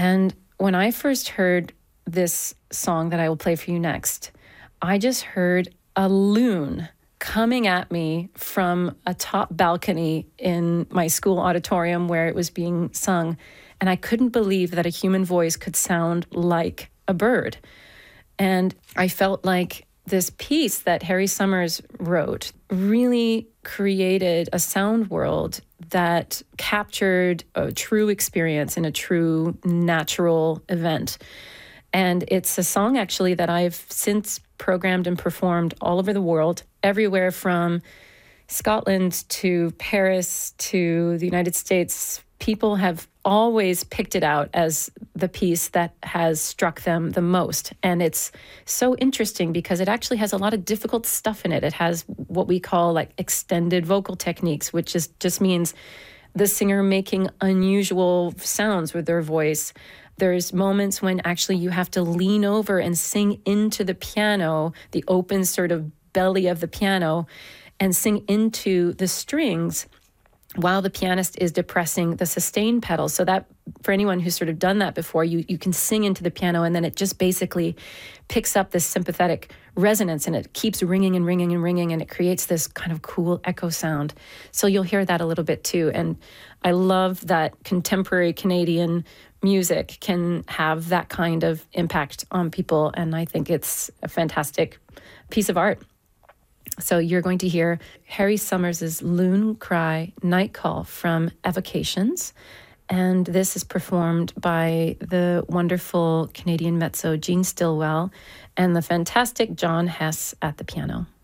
And when I first heard this song that I will play for you next, I just heard a loon coming at me from a top balcony in my school auditorium where it was being sung. And I couldn't believe that a human voice could sound like a bird. And I felt like this piece that Harry Summers wrote really created a sound world that captured a true experience in a true natural event. And it's a song actually that I've since programmed and performed all over the world, everywhere from Scotland to Paris to the United States. People have always picked it out as the piece that has struck them the most. And it's so interesting because it actually has a lot of difficult stuff in it. It has what we call like extended vocal techniques, which just means the singer making unusual sounds with their voice. There's moments when actually you have to lean over and sing into the piano, the open sort of belly of the piano, and sing into the strings while the pianist is depressing the sustain pedal. So that, for anyone who's sort of done that before, you can sing into the piano and then it just basically picks up this sympathetic resonance and it keeps ringing and ringing and ringing and it creates this kind of cool echo sound. So you'll hear that a little bit too. And I love that contemporary Canadian music can have that kind of impact on people. And I think it's a fantastic piece of art. So you're going to hear Harry Summers' Loon Cry Night Call from Evocations. And this is performed by the wonderful Canadian mezzo Jean Stillwell and the fantastic John Hess at the piano.